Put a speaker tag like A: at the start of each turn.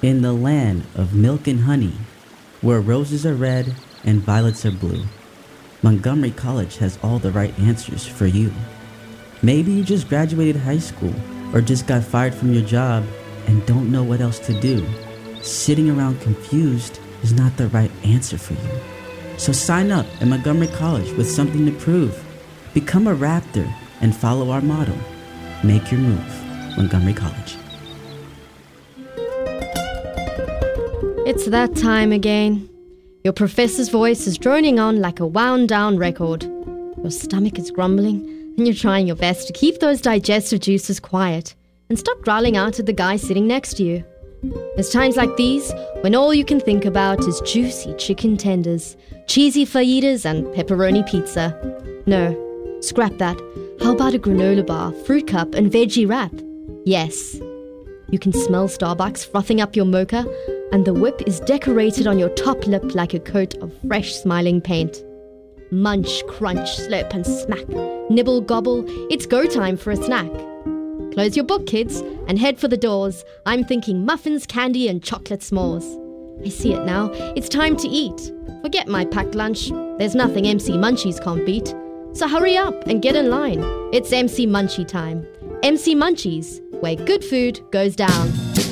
A: In the land of milk and honey, where roses are red and violets are blue, Montgomery College has all the right answers for you. Maybe you just graduated high school or just got fired from your job and don't know what else to do. Sitting around confused is not the right answer for you. So sign up at Montgomery College with something to prove. Become a Raptor and follow our motto. Make your move, Montgomery College.
B: It's that time again. Your professor's voice is droning on like a wound-down record. Your stomach is grumbling, and you're trying your best to keep those digestive juices quiet and stop growling out at the guy sitting next to you. There's times like these when all you can think about is juicy chicken tenders, cheesy fajitas, and pepperoni pizza. No, scrap that. How about a granola bar, fruit cup, and veggie wrap? Yes. You can smell Starbucks frothing up your mocha, and the whip is decorated on your top lip like a coat of fresh smiling paint. Munch, crunch, slurp, and smack. Nibble, gobble, it's go time for a snack. Close your book, kids, and head for the doors. I'm thinking muffins, candy, and chocolate s'mores. I see it now. It's time to eat. Forget my packed lunch. There's nothing MC Munchies can't beat. So hurry up and get in line. It's MC Munchie time. MC Munchies, where good food goes down.